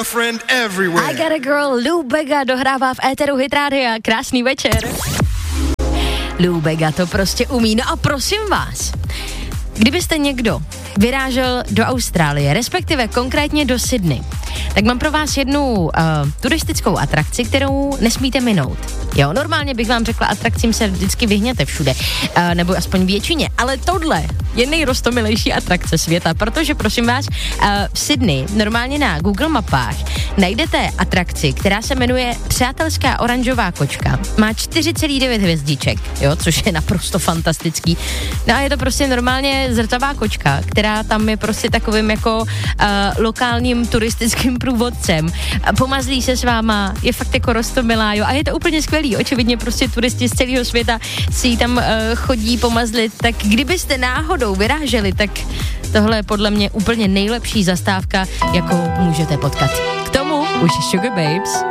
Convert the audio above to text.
I Got a Girl, Lou Bega dohrává v éteru Hit Rádia. Krásný večer. Lou Bega to prostě umí. No a prosím vás, kdybyste někdo vyrážel do Austrálie, respektive konkrétně do Sydney, tak mám pro vás jednu turistickou atrakci, kterou nesmíte minout. Jo, normálně bych vám řekla, atrakcím se vždycky vyhněte všude, nebo aspoň většině, ale tohle je nejrostomilejší atrakce světa, protože prosím vás, v Sydney normálně na Google mapách najdete atrakci, která se jmenuje Přátelská oranžová kočka. Má 4,9 hvězdiček, jo, což je naprosto fantastický. No a je to prostě normálně zrcavá kočka, která tam je prostě takovým jako lokálním turistickým průvodcem. Pomazlí se s váma, je fakt jako roztomilá, jo, a je to úplně skvělý. Očividně prostě turisti z celého světa si ji tam chodí pomazlit, tak kdybyste náhodou vyráželi, tak tohle je podle mě úplně nejlepší zastávka, jakou můžete potkat. K tomu už Sugar Babes.